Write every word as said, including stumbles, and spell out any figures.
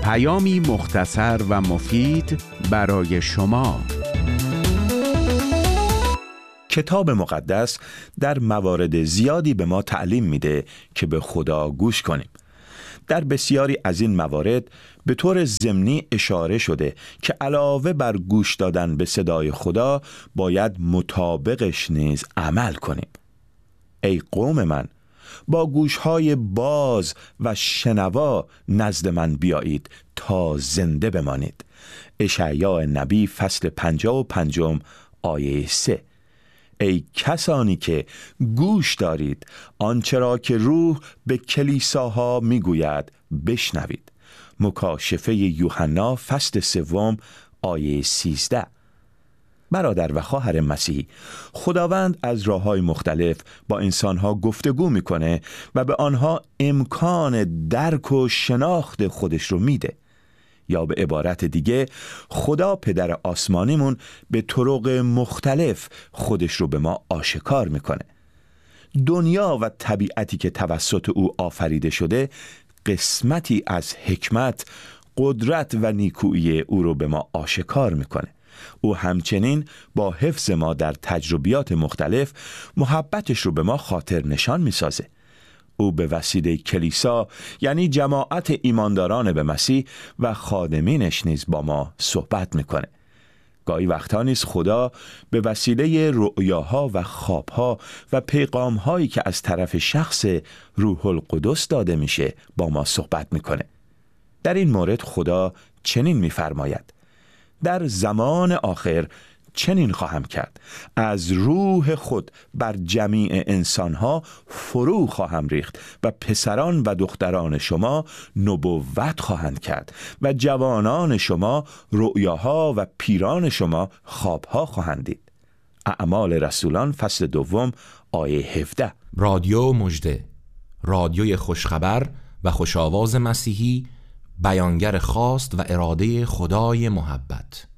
پیامی مختصر و مفید برای شما. کتاب مقدس در موارد زیادی به ما تعلیم میده که به خدا گوش کنیم. در بسیاری از این موارد به طور ضمنی اشاره شده که علاوه بر گوش دادن به صدای خدا باید مطابقش نیز عمل کنیم. ای قوم من، با گوشهای باز و شنوا نزد من بیایید تا زنده بمانید. اشعیا نبی فصل پنجاه و پنجم آیه سه. ای کسانی که گوش دارید آنچه را که روح به کلیساها میگوید بشنوید. مکاشفه یوحنا فصل سوم آیه سیزده. برادر و خواهر مسیحی، خداوند از راه‌های مختلف با انسان‌ها گفتگو می‌کنه و به آنها امکان درک و شناخت خودش رو میده. یا به عبارت دیگه، خدا پدر آسمانیمون به طرق مختلف خودش رو به ما آشکار میکنه. دنیا و طبیعتی که توسط او آفریده شده قسمتی از حکمت، قدرت و نیکویی او رو به ما آشکار میکنه. او همچنین با حفظ ما در تجربیات مختلف محبتش رو به ما خاطر نشان میسازه. او به وسیله کلیسا، یعنی جماعت ایمانداران به مسیح و خادمینش نیز با ما صحبت میکنه. گاهی وقتا نیز خدا به وسیله رؤیاها و خوابها و پیغامهایی که از طرف شخص روح القدس داده میشه با ما صحبت میکنه. در این مورد خدا چنین میفرماید: در زمان آخر چنین خواهم کرد، از روح خود بر جمیع انسانها فرو خواهم ریخت و پسران و دختران شما نبوت خواهند کرد و جوانان شما رؤیاها و پیران شما خوابها خواهند دید. اعمال رسولان فصل دوم آیه هفده. رادیو مژده، رادیوی خوشخبر و خوشاواز مسیحی، بیانگر خواست و اراده خدای محبت.